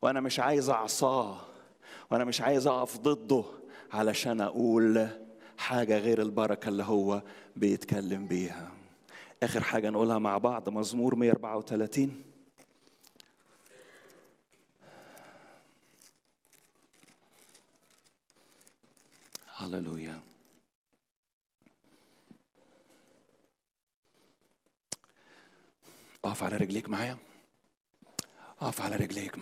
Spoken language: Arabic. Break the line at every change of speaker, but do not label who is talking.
وأنا مش عايز أعصاه، وأنا مش عايز أقف ضده علشان أقول حاجة غير البركة اللي هو بيتكلم بيها. آخر حاجة نقولها مع بعض مزمور 134. هللويا. اقف على رجليك معايا، اقف على رجليك معايا.